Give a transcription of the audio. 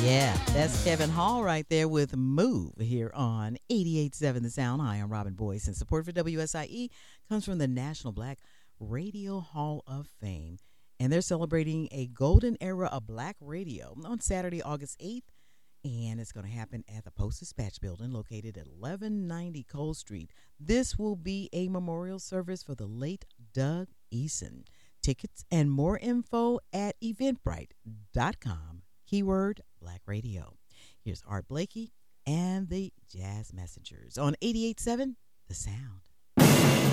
Yeah, that's Kevin Hall right there with Move here on 88.7 The Sound. Hi, I'm Robin Boyce, and support for WSIE comes from the National Black Radio Hall of Fame. And they're celebrating a golden era of black radio on Saturday, August 8th. And it's going to happen at the Post-Dispatch building located at 1190 Cole Street. This will be a memorial service for the late Doug Eason. Tickets and more info at eventbrite.com. Keyword Black Radio. Here's Art Blakey and the Jazz Messengers on 88.7 The Sound.